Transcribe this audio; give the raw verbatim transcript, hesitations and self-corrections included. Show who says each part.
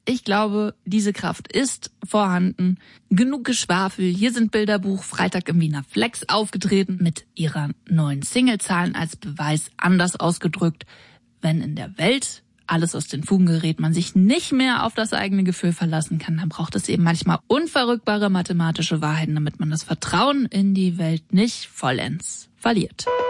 Speaker 1: Ich glaube, diese Kraft ist vorhanden. Genug Geschwafel. Hier sind Bilderbuch Freitag im Wiener Flex aufgetreten mit ihrer neuen Singlezahlen als Beweis. Anders ausgedrückt, wenn in der Welt alles aus den Fugen gerät, man sich nicht mehr auf das eigene Gefühl verlassen kann, dann braucht es eben manchmal unverrückbare mathematische Wahrheiten, damit man das Vertrauen in die Welt nicht vollends verliert.